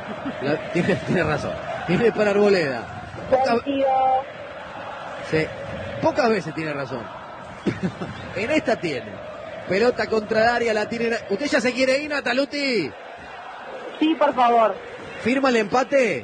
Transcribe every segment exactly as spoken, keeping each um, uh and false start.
La, tiene, tiene razón. Tiene para Arboleda. Poca, sí, pocas veces tiene razón. En esta tiene. Pelota contra el área, la tiene. ¿Usted ya se quiere ir, Nataluti? Sí, por favor. ¿Firma el empate?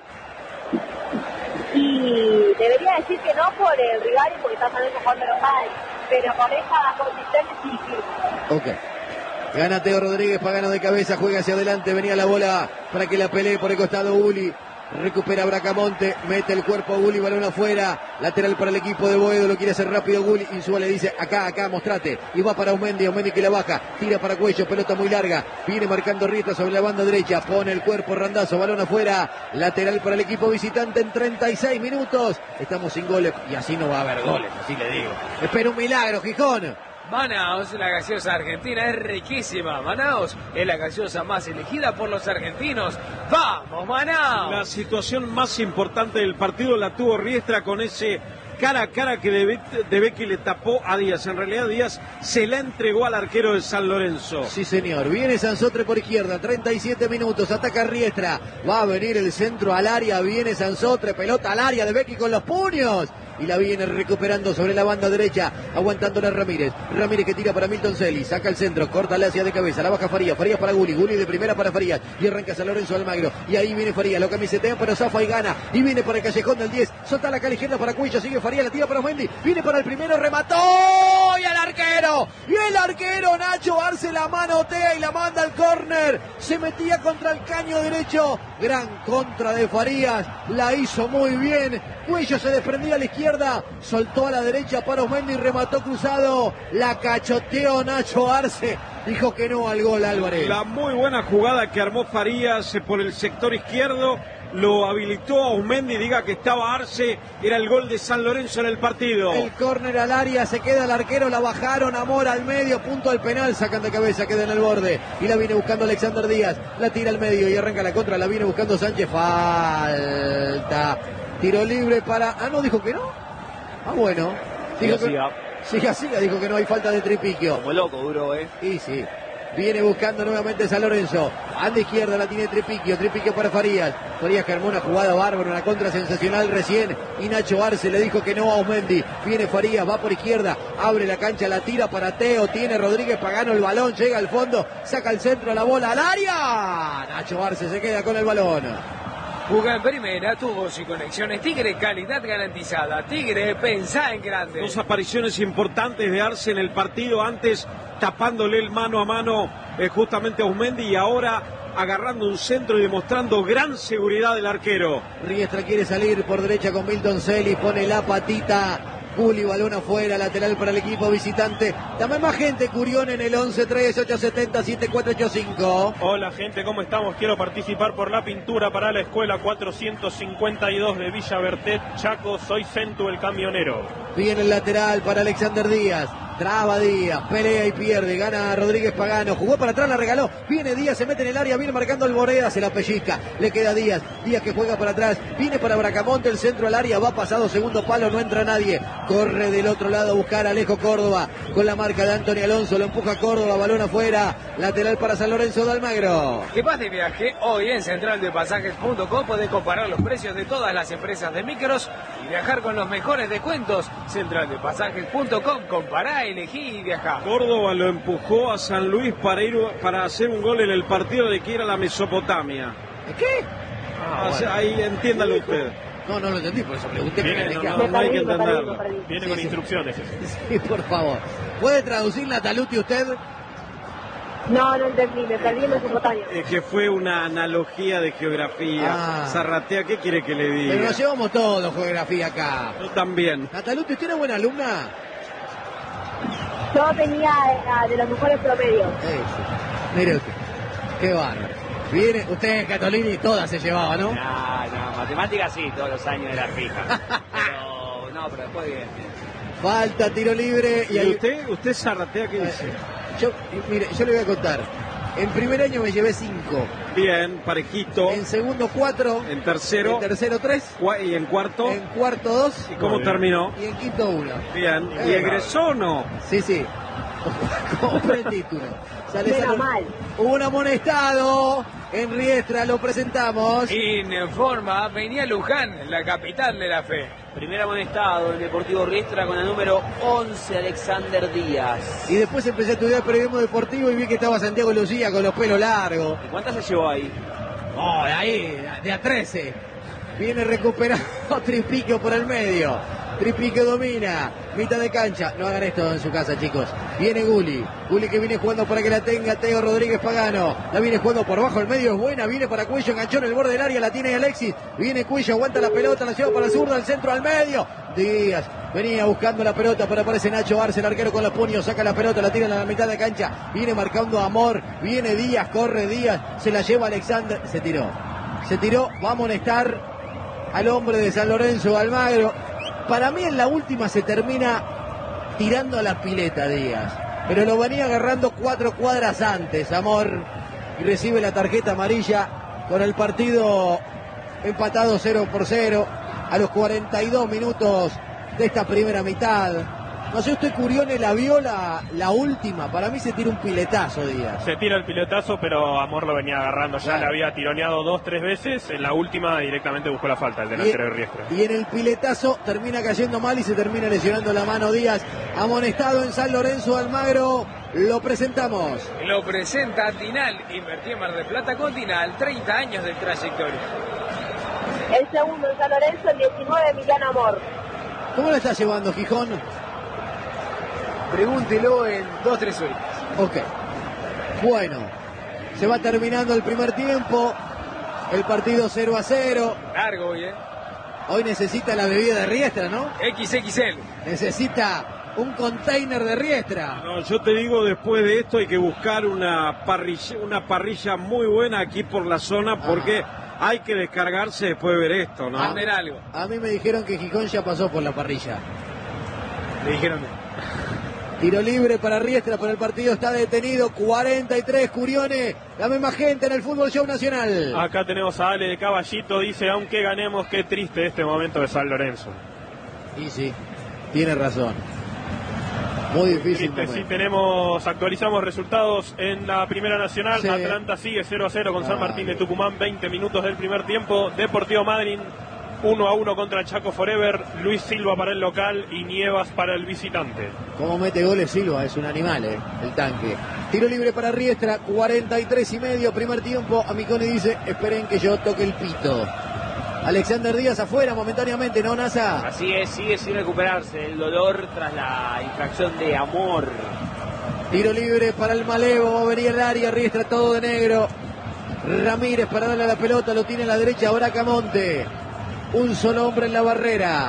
Y debería decir que no por el rival y porque está saliendo jugando mal, pero con esa condición sí firma. Ok. Gana Teo Rodríguez, Pagano de cabeza, juega hacia adelante, venía la bola para que la pelee por el costado Uli. Recupera Bracamonte, mete el cuerpo a Gulli, balón afuera, lateral para el equipo de Boedo, lo quiere hacer rápido Gulli, Insúa le dice acá, acá, mostrate, y va para Aumendi, Aumendi que la baja, tira para Cuello, pelota muy larga, viene marcando Rieta sobre la banda derecha, pone el cuerpo Randazo, balón afuera, lateral para el equipo visitante en treinta y seis minutos, estamos sin goles, y así no va a haber goles, así le digo, espera un milagro, Gijón. Manaos, la gaseosa argentina es riquísima. Manaos es la gaseosa más elegida por los argentinos. ¡Vamos, Manaos! La situación más importante del partido la tuvo Riestra con ese cara a cara que De, de Becchi le tapó a Díaz. En realidad Díaz se la entregó al arquero de San Lorenzo. Sí, señor. Viene Sansotre por izquierda, treinta y siete minutos, ataca Riestra. Va a venir el centro al área, viene Sansotre, pelota al área de Becchi con los puños. Y la viene recuperando sobre la banda derecha, aguantándola Ramírez. Ramírez que tira para Milton Celi, saca el centro, corta la hacia de cabeza, la baja Farías, Farías para Gulli, Gulli de primera para Farías, y arranca San Lorenzo Almagro. Y ahí viene Farías, lo camisetean, pero zafa y gana. Y viene para el callejón del diez, solta la cara izquierda para Cuello, sigue Farías, la tira para Mendy, viene para el primero, remató, y al arquero, y el arquero Nacho Arce la manotea y la manda al córner. Se metía contra el caño derecho, gran contra de Farías, la hizo muy bien. Cuello se desprendía a la izquierda, soltó a la derecha para Osmendi y remató cruzado. La cachoteó Nacho Arce. Dijo que no al gol, Álvarez. La muy buena jugada que armó Farías por el sector izquierdo lo habilitó a Osmendi, diga que estaba Arce, era el gol de San Lorenzo en el partido. El córner al área, se queda el arquero, la bajaron, Amor al medio, punto al penal, sacan de cabeza, queda en el borde. Y la viene buscando Alexander Díaz, la tira al medio y arranca la contra, la viene buscando Sánchez, falta. Tiro libre para... Ah, no, dijo que no. Ah, bueno. Dijo siga, que... siga, siga, dijo que no hay falta de Tripiquio. Como loco, duro, ¿eh? Y sí. Viene buscando nuevamente San Lorenzo. Anda izquierda, la tiene Tripiquio. Tripiquio para Farías. Farías que armó una jugada bárbara, una contra sensacional recién. Y Nacho Arce le dijo que no a Osmendi. Viene Farías, va por izquierda. Abre la cancha, la tira para Teo. Tiene Rodríguez Pagano el balón. Llega al fondo. Saca el centro, la bola al área. Nacho Arce se queda con el balón. Juega en primera, tubos y conexiones Tigre, calidad garantizada. Tigre, pensá en grande. Dos apariciones importantes de Arce en el partido, antes tapándole el mano a mano eh, justamente a Osmendi y ahora agarrando un centro y demostrando gran seguridad del arquero. Riestra quiere salir por derecha con Milton Celi, pone la patita. Gulli, balón afuera, lateral para el equipo visitante. También más gente, Curión en el once tres ocho siete cero siete cuatro ocho cinco. Hola gente, ¿cómo estamos? Quiero participar por la pintura para la escuela cuatrocientos cincuenta y dos de Villa Bertet, Chaco. Soy Centu el camionero. Viene el lateral para Alexander Díaz. Traba Díaz, pelea y pierde, gana Rodríguez Pagano, jugó para atrás, la regaló, viene Díaz, se mete en el área, viene marcando el Boreda, se la pellizca, le queda Díaz, Díaz que juega para atrás, viene para Bracamonte, el centro al área, va pasado, segundo palo, no entra nadie, corre del otro lado a buscar a Alejo Córdoba, con la marca de Antonio Alonso, lo empuja Córdoba, balón afuera, lateral para San Lorenzo de Almagro. ¿Qué vas de viaje? Hoy en central de pasajes punto com podés comparar los precios de todas las empresas de micros y viajar con los mejores descuentos. central de pasajes punto com, compará, elegí y viajá. Córdoba lo empujó a San Luis para ir para hacer un gol en el partido de que era la Mesopotamia. ¿Qué? Ah, o sea, ahí entiéndalo usted. No, no lo entendí, por eso pregunté. Viene, que no, no, no hay que entenderlo. Viene Sí, con sí. instrucciones. Sí, por favor. ¿Puede traducir Nataluti usted? No, no entendí, me perdí en Mesopotamia. Eh, que fue una analogía de geografía. Ah. Zarratea, ¿qué quiere que le diga? Pero nos llevamos todo, geografía acá. Yo también. Nataluti, ¿usted era buena alumna? Yo tenía eh, de los mejores promedios. Eso. Mire usted, qué bárbaro. Viene, usted, Catolini, todas se llevaba, ¿no? No, no, matemáticas sí, todos los años era fija. Pero, no, pero después bien. Falta, tiro libre. ¿Y, Y ahí, usted, usted Zarratea qué dice? yo, mire, yo le voy a contar. En primer año me llevé cinco. Bien, parejito. En segundo, cuatro. En tercero. En tercero, tres. Cua- ¿Y en cuarto? En cuarto, dos. ¿Y cómo terminó? Y en quinto, uno. Bien. ¿Y Eh, egresó o no? Sí, sí. Compré el título. Sale Menos San- mal. Un amonestado. en Riestra, lo presentamos. Informa venía Luján, la capital de la fe. Primer amonestado el Deportivo Riestra con el número once, Alexander Díaz. Y después empecé a estudiar periodismo deportivo y vi que estaba Santiago Lucía con los pelos largos. ¿Y cuántas se llevó ahí? Oh, de ahí, de a trece. Viene recuperado Tripiquio por el medio. Tripiquio domina, mitad de cancha. No hagan esto en su casa, chicos. Viene Gulli. Gulli que viene jugando para que la tenga Teo Rodríguez Pagano. La viene jugando por bajo, el medio es buena. Viene para Cuello, enganchó en el borde del área. La tiene Alexis. Viene Cuello, aguanta la pelota, la lleva para la zurda, al centro, al medio. Díaz venía buscando la pelota, pero aparece Nacho Arce, el arquero con los puños. Saca la pelota, la tira en la mitad de cancha. Viene marcando Amor. Viene Díaz, corre Díaz. Se la lleva Alexander. Se tiró. Se tiró. Va a amonestar al hombre de San Lorenzo, Almagro. Para mí en la última se termina tirando a la pileta Díaz, pero lo venía agarrando cuatro cuadras antes, Amor, y recibe la tarjeta amarilla con el partido empatado cero por cero a los cuarenta y dos minutos de esta primera mitad. No sé, usted Curione la vio la, la última, para mí se tira un piletazo Díaz. Se tira el piletazo, pero Amor lo venía agarrando, ya claro. Le había tironeado dos, tres veces, en la última directamente buscó la falta, el delantero de Riestra. Y en el piletazo termina cayendo mal y se termina lesionando la mano Díaz, amonestado en San Lorenzo. Almagro, lo presentamos. Lo presenta Tinal, invertí en Mar del Plata con Tinal, treinta años de trayectoria. El segundo en San Lorenzo, el diecinueve, Emiliano Amor. ¿Cómo lo está llevando Gijón? Pregúntelo en dos, tres horitas. Ok. Bueno, se va terminando el primer tiempo. El partido cero a cero. Largo hoy, ¿eh? Hoy necesita la bebida de Riestra, ¿no? equis equis ele. Necesita un container de Riestra. No, yo te digo, después de esto hay que buscar una parrilla, una parrilla muy buena aquí por la zona, porque ah. hay que descargarse después de ver esto, ¿no? A ver algo. A mí me dijeron que Gijón ya pasó por la parrilla. Me dijeron que... Tiro libre para Riestra, pero el partido está detenido. cuarenta y tres, Curione, la misma gente en el Fútbol Show Nacional. Acá tenemos a Ale de Caballito, dice, aunque ganemos, qué triste este momento de San Lorenzo. Y sí, tiene razón. Muy difícil. Triste, sí, tenemos, actualizamos resultados en la Primera Nacional. Sí. Atlanta sigue cero a cero con ah, San Martín de Tucumán, veinte minutos del primer tiempo. Deportivo Madryn uno a uno contra Chaco Forever. Luis Silva para el local y Nievas para el visitante. Como mete goles Silva, es un animal, eh, el tanque. Tiro libre para Riestra, cuarenta y tres y medio, primer tiempo. Amiconi dice, esperen que yo toque el pito. Alexander Díaz afuera momentáneamente, ¿no, Nasa? Así es, sigue sin recuperarse el dolor tras la infracción de Amor. Tiro libre para el Malevo, va a venir el área, Riestra todo de negro. Ramírez para darle a la pelota, lo tiene a la derecha, Bracamonte. Un solo hombre en la barrera.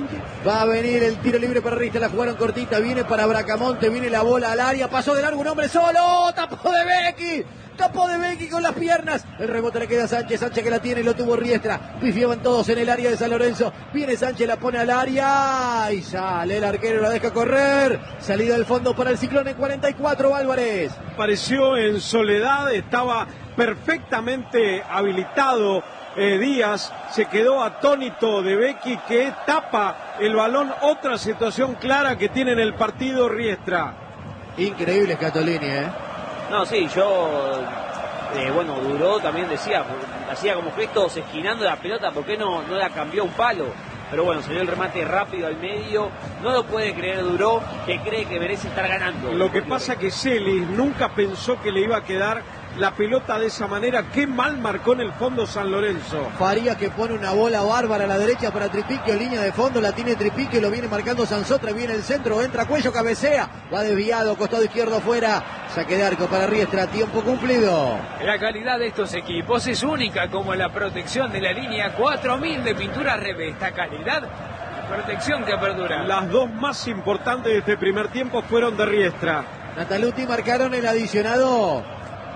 Va a venir el tiro libre para Riestra. La jugaron cortita. Viene para Bracamonte. Viene la bola al área. Pasó de largo un hombre solo. Tapó de Becky. Tapó de Becky con las piernas. El rebote le queda a Sánchez. Sánchez que la tiene. Lo tuvo Riestra. Pifiaban todos en el área de San Lorenzo. Viene Sánchez. La pone al área. Y sale el arquero. La deja correr. Salida del fondo para el Ciclón en cuarenta y cuatro. Álvarez. Apareció en soledad. Estaba perfectamente habilitado. Eh, Díaz se quedó atónito de Becky, que tapa el balón. Otra situación clara que tiene en el partido Riestra. Increíble Scatolini, ¿eh? No, sí, yo, eh, bueno, Duró también decía, hacía como gestos esquinando la pelota, ¿por qué no, no la cambió a un palo? Pero bueno, salió el remate rápido al medio, no lo puede creer Duró, que cree que merece estar ganando. Lo que pasa que Celis nunca pensó que le iba a quedar la pelota de esa manera. Qué mal marcó en el fondo San Lorenzo. Farías que pone una bola bárbara a la derecha para Tripiquio, línea de fondo, la tiene Tripiquio, lo viene marcando Sansotra, viene el centro, entra Cuello, cabecea, va desviado, costado izquierdo fuera, saque de arco para Riestra, tiempo cumplido. La calidad de estos equipos es única, como la protección de la línea cuatro mil de pintura Revesta, calidad, protección que perdura. Las dos más importantes de este primer tiempo fueron de Riestra. Nataluti marcaron el adicionado.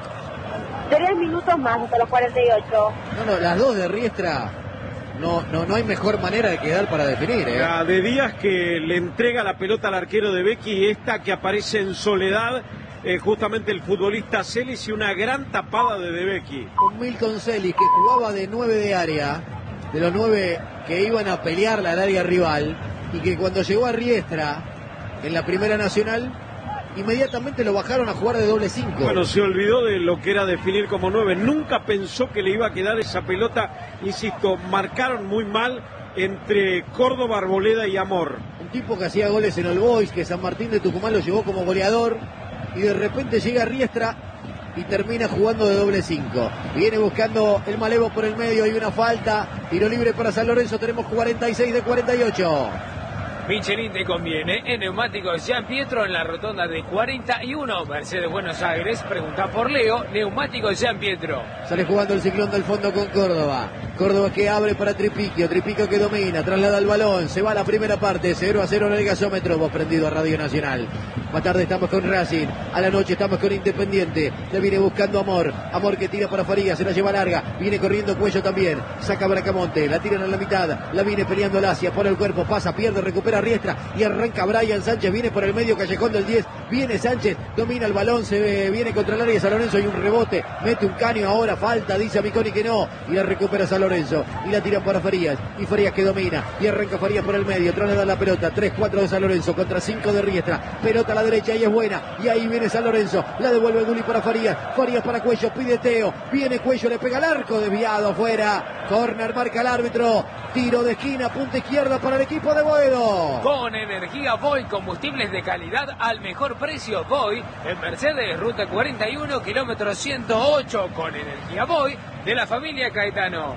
Tres minutos más hasta los cuarenta y ocho. No, no, las dos de Riestra. No, no, no hay mejor manera de quedar para definir, ¿eh? La de Díaz, que le entrega la pelota al arquero de Becky, y esta que aparece en soledad, eh, justamente el futbolista Celis, y una gran tapada de De Becky. Un Milton Celis que jugaba de nueve de área, de los nueve que iban a pelearla al área rival, y que cuando llegó a Riestra en la Primera Nacional inmediatamente lo bajaron a jugar de doble cinco. Bueno, se olvidó de lo que era definir como nueve. Nunca pensó que le iba a quedar esa pelota. Insisto, marcaron muy mal entre Córdoba, Arboleda y Amor. Un tipo que hacía goles en All Boys, que San Martín de Tucumán lo llevó como goleador, y de repente llega Riestra y termina jugando de doble cinco. Viene buscando el Malevo por el medio, hay una falta, tiro libre para San Lorenzo, tenemos cuarenta y seis de cuarenta y ocho. Michelin te conviene en Neumáticos San Pietro en la rotonda de cuarenta y uno, Mercedes Buenos Aires. Pregunta por Leo, Neumáticos San Pietro. Sale jugando el Ciclón del fondo con Córdoba. Córdoba que abre para Tripiquio, Tripiquio que domina, traslada el balón, se va a la primera parte, cero a cero en el gasómetro. Vos prendido a Radio Nacional. Más tarde estamos con Racing, a la noche estamos con Independiente. Le viene buscando Amor, Amor que tira para Farías, se la lleva larga, viene corriendo Cuello también, saca Bracamonte, la tiran a la mitad, la viene peleando Lacia, pone el cuerpo, pasa, pierde, recupera Riestra y arranca Brian Sánchez, viene por el medio, Callejón del diez, viene Sánchez, domina el balón, se ve, viene contra el área de San Lorenzo, hay un rebote, mete un caño, ahora falta, dice a Miconi que no, y la recupera San Lorenzo, y la tiran para Farías, y Farías que domina, y arranca Farías por el medio, traslada la pelota, tres cuatro de San Lorenzo contra cinco de Riestra, pelota a la derecha y es buena, y ahí viene San Lorenzo, la devuelve Gulli para Farías, Farías para Cuello, pide Teo, viene Cuello, le pega al arco, desviado afuera, corner, marca el árbitro, tiro de esquina, punta izquierda para el equipo de Boedo. Con energía Voy, combustibles de calidad al mejor precio. Voy en Mercedes, ruta cuarenta y uno, kilómetro ciento ocho, con energía Voy de la familia Caetano.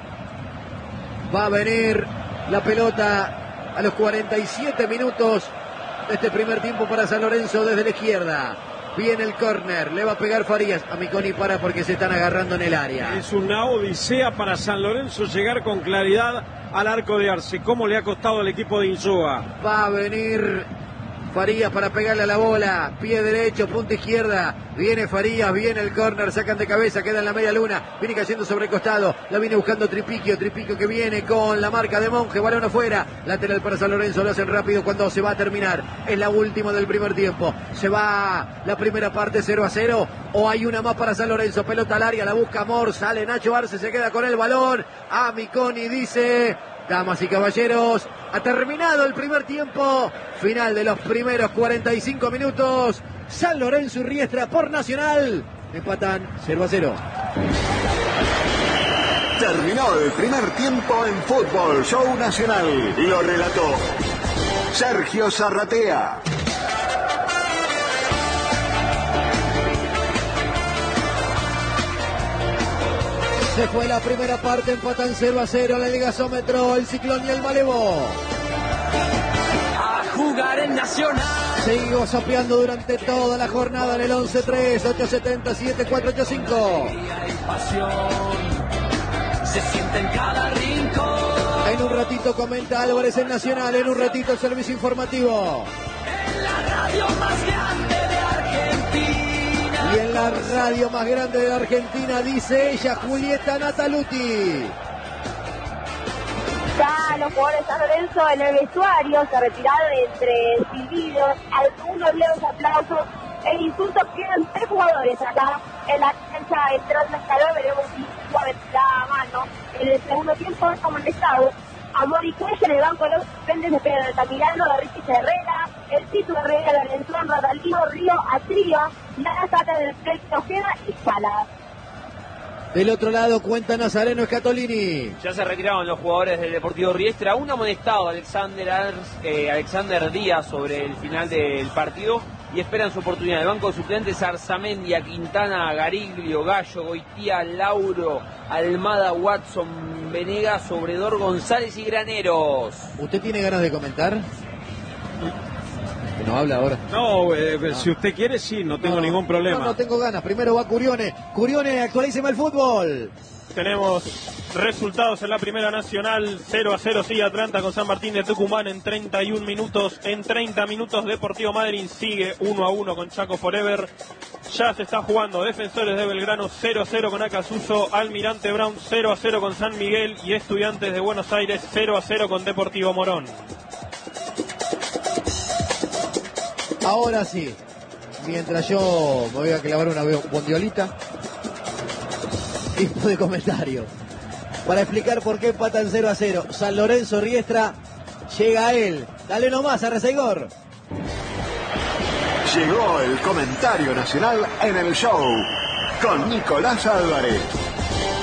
Va a venir la pelota a los cuarenta y siete minutos de este primer tiempo para San Lorenzo desde la izquierda. Viene el córner, le va a pegar Farías. A Miconi para porque se están agarrando en el área. Es una odisea para San Lorenzo llegar con claridad al arco de Arce. ¿Cómo le ha costado al equipo de Insúa? Va a venir Farías para pegarle a la bola, pie derecho, punta izquierda, viene Farías, viene el córner, sacan de cabeza, queda en la media luna, viene cayendo sobre el costado, la viene buscando Tripiquio, Tripiquio que viene con la marca de Monje, balón afuera, lateral para San Lorenzo, lo hacen rápido cuando se va a terminar, es la última del primer tiempo, se va la primera parte cero a cero, o hay una más para San Lorenzo, pelota al área, la busca Amor, sale Nacho Arce, se queda con el balón, a Miconi dice... Damas y caballeros, ha terminado el primer tiempo, final de los primeros cuarenta y cinco minutos, San Lorenzo y Riestra por Nacional, empatan cero a cero. Terminó el primer tiempo en Fútbol Show Nacional, lo relató Sergio Zarratea. Se fue la primera parte, empatan cero a cero en el gasómetro, el Ciclón y el Malevo. A jugar en Nacional. Sigo sapeando durante toda la jornada en el once tres, ocho siete siete, cuatro ocho cinco. Se siente en cada rincón. En un ratito comenta Álvarez en Nacional, en un ratito el servicio informativo. En la radio más grande de Argentina. Y en la radio más grande de la Argentina, dice ella, Julieta Nataluti. Ya los jugadores de San Lorenzo en el vestuario se retiraron entre silbidos, algunos leves aplausos e insultos. Quedan tres jugadores acá en la cancha entrando a escalón, veremos si suave la mano. En el segundo tiempo han amonestado Amor y Cuello en el banco de los suplentes de Pedro Altamirano, de Richie Herrera, el Tito Herrera, Lorenzón, Radalío, Río, Atría, la Sata del Flex Ojeda y Salas. Del otro lado cuenta Nazareno Scatolini. Ya se retiraron los jugadores del Deportivo Riestra. Un amonestado, Alexander, Ars, eh, Alexander Díaz, sobre el final del partido. Y esperan su oportunidad. El banco de suplentes: Arzamendia, Quintana, Gariglio, Gallo, Goitía, Lauro, Almada, Watson, Venegas, Sobredor, González y Graneros. ¿Usted tiene ganas de comentar? Que no habla ahora. No, eh, no, si usted quiere, sí, no tengo no, ningún problema. No, no tengo ganas. Primero va Curione. Curione, actualíceme el fútbol. Tenemos resultados en la Primera Nacional. cero a cero sigue Atlanta con San Martín de Tucumán en treinta y un minutos. En treinta minutos Deportivo Madryn sigue uno a uno con Chaco Forever. Ya se está jugando Defensores de Belgrano cero a cero con Acasuso, Almirante Brown cero a cero con San Miguel y Estudiantes de Buenos Aires cero a cero con Deportivo Morón. Ahora sí, mientras yo me voy a clavar una bondiolita, tipo de comentario para explicar por qué empatan cero a cero. San Lorenzo Riestra, llega a él. Dale nomás a Reseigor. Llegó el comentario nacional en el show con Nicolás Álvarez.